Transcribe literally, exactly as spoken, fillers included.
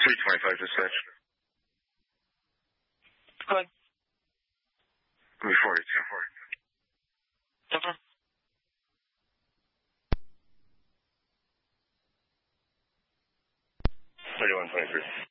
three twenty-five dispatch. Go ahead. Before you, two four. Okay. thirty-one twenty-three.